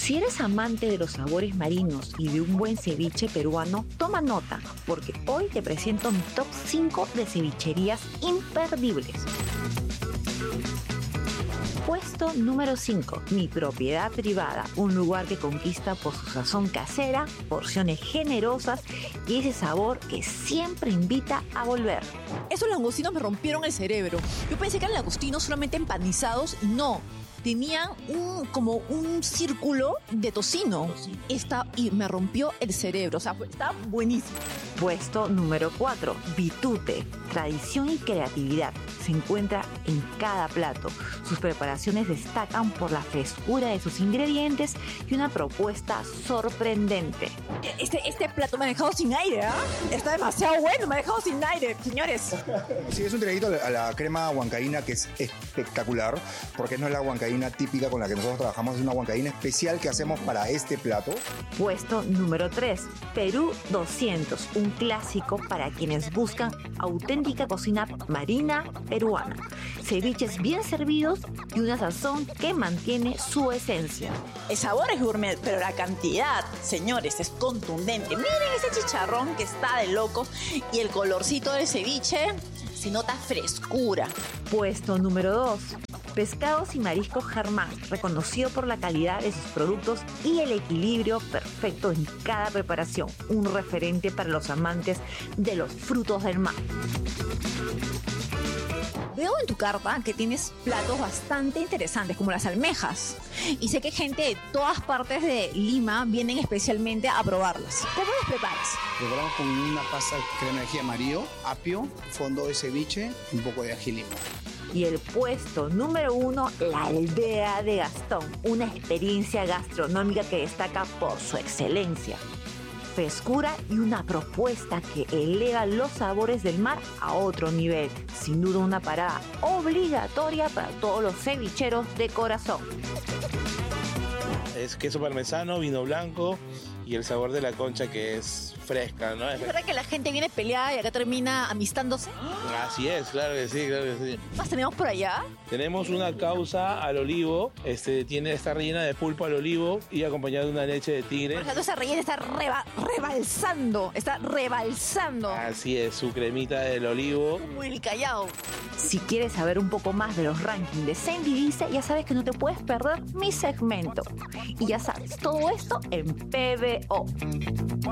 Si eres amante de los sabores marinos y de un buen ceviche peruano, toma nota, porque hoy te presento mi top 5 de cevicherías imperdibles. Puesto número 5, Mi Propiedad Privada, un lugar que conquista por su sazón casera, porciones generosas y ese sabor que siempre invita a volver. Esos langostinos me rompieron el cerebro. Yo pensé que eran langostinos solamente empanizados y no. Tenían como un círculo de tocino. Y me rompió el cerebro. O sea, estaba buenísimo. Puesto número 4, Vitute, tradición y creatividad. Se encuentra en cada plato. Sus preparaciones destacan por la frescura de sus ingredientes y una propuesta sorprendente. Este plato me ha dejado sin aire, ¿ah? Está demasiado bueno, me ha dejado sin aire, señores. Sí, es un traguito a la crema huancaína que es espectacular, porque no es la huancaína típica con la que nosotros trabajamos, es una huancaína especial que hacemos para este plato. Puesto número 3, Perú 200, un clásico para quienes buscan auténtica cocina marina peruana. Ceviches bien servidos y una sazón que mantiene su esencia. El sabor es gourmet, pero la cantidad, señores, es contundente. Miren ese chicharrón que está de locos y el colorcito del ceviche, se nota frescura. Puesto número 2, Pescados y Mariscos Germán, reconocido por la calidad de sus productos y el equilibrio perfecto en cada preparación. Un referente para los amantes de los frutos del mar. Veo en tu carta que tienes platos bastante interesantes, como las almejas. Y sé que gente de todas partes de Lima vienen especialmente a probarlas. ¿Cómo las preparas? Preparamos con una pasta de crema de ají amarillo, apio, fondo de ceviche, un poco de ají limo. Y el puesto número 1, la Aldea de Gastón, una experiencia gastronómica que destaca por su excelencia, frescura y una propuesta que eleva los sabores del mar a otro nivel. Sin duda una parada obligatoria para todos los cevicheros de corazón. Es queso parmesano, vino blanco y el sabor de la concha que es fresca, ¿no? ¿Es verdad que la gente viene peleada y acá termina amistándose? Así es, claro que sí, claro que sí. ¿Qué más tenemos por allá? Tenemos una causa al olivo, está rellena de pulpo al olivo y acompañada de una leche de tigre. Por ejemplo, esa rellena está rebalsando. Así es, su cremita del olivo. Como el Callao. Si quieres saber un poco más de los rankings de Saint Divisa, ya sabes que no te puedes perder mi segmento. Y ya sabes, todo esto en PBO.